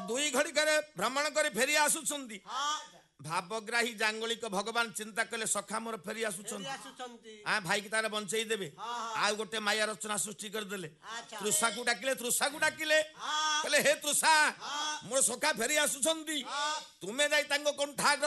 दुई घड़ी करे भ्रमण करे फेरी आसुछंती हाँ भावग्राही जांगलिक भगवान चिंता कले सखा मोर फेरी आसुछंती आसुचंती आ भाई की तारे बंचई देबे आ गोटे माया रचना सृष्टि कर देले अच्छा तृषा को डाकिले हाँ कहले हे तृषा मोर सखा फेरी आसुछंती हाँ तुमे जाई तांको कोन ठाक